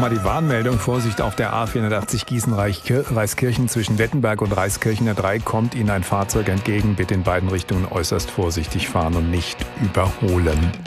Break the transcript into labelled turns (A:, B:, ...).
A: nochmal die Warnmeldung. Vorsicht auf der A480 Gießen-Reiskirchen zwischen Wettenberg und Reiskirchener 3 kommt Ihnen ein Fahrzeug entgegen. Bitte in beiden Richtungen äußerst vorsichtig fahren und nicht überholen.